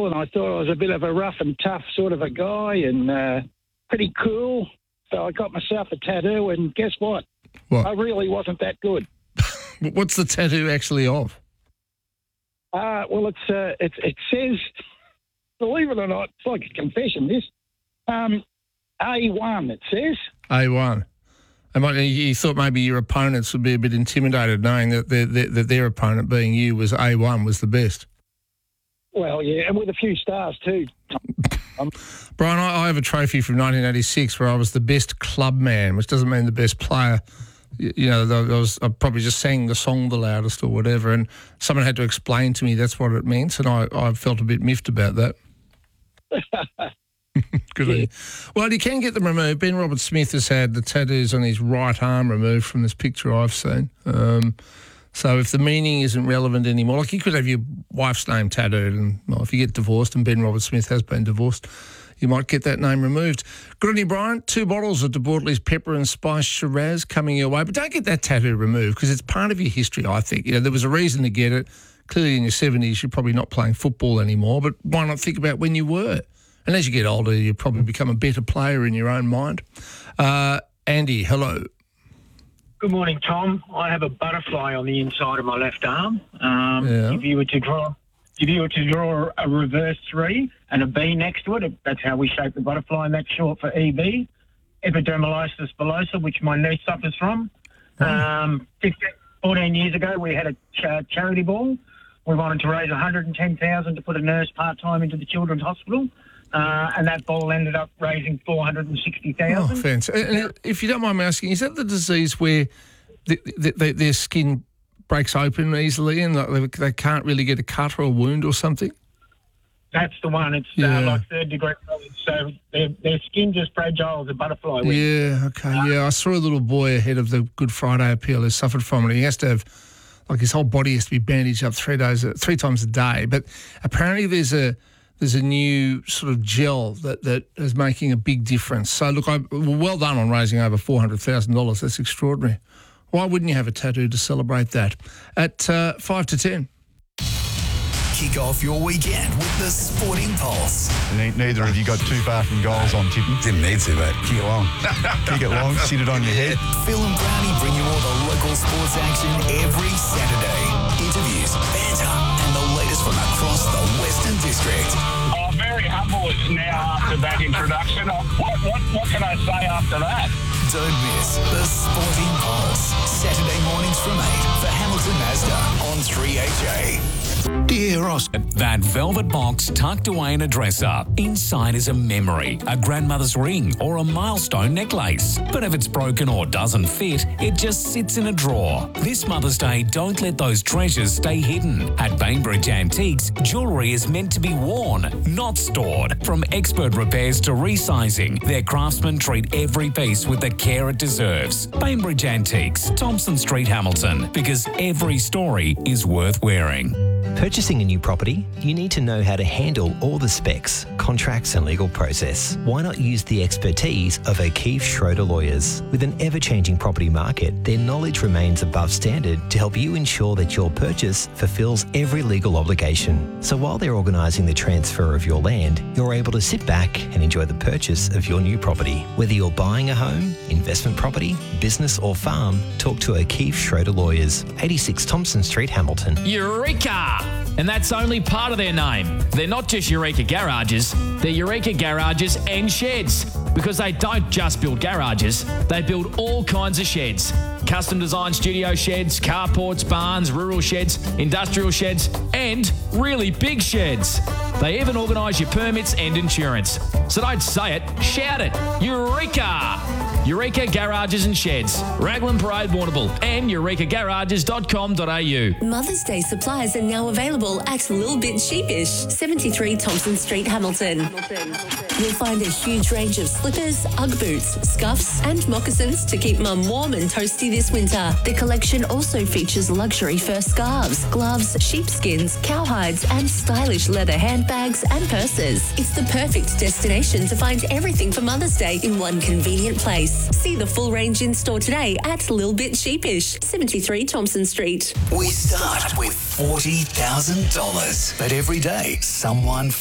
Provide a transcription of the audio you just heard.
and I thought I was a bit of a rough and tough sort of a guy and pretty cool. So I got myself a tattoo, and guess what? What? I really wasn't that good. What's the tattoo actually of? Well, it says, believe it or not, it's like a confession, this. A1, it says. A1. You thought maybe your opponents would be a bit intimidated knowing that their opponent, being you, was A1, was the best. Well, yeah, and with a few stars too. Brian, I have a trophy from 1986 where I was the best club man, which doesn't mean the best player. You know, I probably just sang the song the loudest or whatever, and someone had to explain to me that's what it meant, and I felt a bit miffed about that. Good on you. Well, you can get them removed. Ben Roberts-Smith has had the tattoos on his right arm removed from this picture I've seen. So if the meaning isn't relevant anymore, like you could have your wife's name tattooed, and well, if you get divorced, and Ben Roberts-Smith has been divorced, you might get that name removed. Good on you, Brian. 2 bottles of De Bortoli's Pepper and Spice Shiraz coming your way, but don't get that tattoo removed because it's part of your history, I think. You know, there was a reason to get it. Clearly in your 70s, you're probably not playing football anymore, but why not think about when you were? And as you get older, you probably become a better player in your own mind. Andy, hello. Good morning, Tom. I have a butterfly on the inside of my left arm. Yeah. If you were to draw a reverse 3 and a B next to it, that's how we shape the butterfly, and that's short for EB, epidermolysis bullosa, which my niece suffers from. 14 years ago, we had a charity ball. We wanted to raise $110,000 to put a nurse part-time into the Children's Hospital. And that ball ended up raising $460,000. Oh, fantastic. And if you don't mind me asking, is that the disease where their skin breaks open easily and they can't really get a cut or a wound or something? That's the one. It's like 3rd degree. So their skin just fragile as a butterfly wing. Yeah, okay. Yeah, I saw a little boy ahead of the Good Friday appeal who suffered from it. He has to have, like, his whole body has to be bandaged up 3 times a day. But apparently there's a new sort of gel that is making a big difference. So, look, well done on raising over $400,000. That's extraordinary. Why wouldn't you have a tattoo to celebrate that? At 5 to 10. Kick off your weekend with the Sporting Pulse. Neither of you got too far from goals on tipping. Didn't need to, mate. Kick it long. Kick it long, sit it on your head. Phil and Brownie bring you all the local sports action every Saturday. Interviews, banter, and the latest from across the Western District. I'm very humble now after that introduction. What can I say after that? Don't miss the Sporting Pulse. Saturday mornings from 8 for Hamilton Mazda on 3HA. Dear Oscar. That velvet box tucked away in a dresser. Inside is a memory, a grandmother's ring, or a milestone necklace. But if it's broken or doesn't fit, it just sits in a drawer. This Mother's Day, don't let those treasures stay hidden. At Bainbridge Antiques, jewellery is meant to be worn, not stored. From expert repairs to resizing, their craftsmen treat every piece with the care it deserves. Bainbridge Antiques, Thompson Street, Hamilton, because every story is worth wearing. Purchasing a new property, you need to know how to handle all the specs, contracts and legal process. Why not use the expertise of O'Keefe Schroeder Lawyers? With an ever-changing property market, their knowledge remains above standard to help you ensure that your purchase fulfills every legal obligation. So while they're organising the transfer of your land, you're able to sit back and enjoy the purchase of your new property. Whether you're buying a home, investment property, business or farm, talk to O'Keefe Schroeder Lawyers, 86 Thompson Street, Hamilton. Eureka! And that's only part of their name. They're not just Eureka Garages, they're Eureka Garages and Sheds. Because they don't just build garages, they build all kinds of sheds. Custom designed studio sheds, carports, barns, rural sheds, industrial sheds, and really big sheds. They even organise your permits and insurance. So don't say it, shout it. Eureka! Eureka Garages and Sheds, Raglan Parade, Warrnambool, and eurekagarages.com.au. Mother's Day supplies are now available at Little Bit Sheepish, 73 Thompson Street, Hamilton. You'll find a huge range of slippers, Ugg boots, scuffs, and moccasins to keep Mum warm and toasty this winter. The collection also features luxury fur scarves, gloves, sheepskins, cowhides, and stylish leather handbags and purses. It's the perfect destination to find everything for Mother's Day in one convenient place. See the full range in store today at Lil Bit Sheepish, 73 Thompson Street. We start with $40,000, but every day someone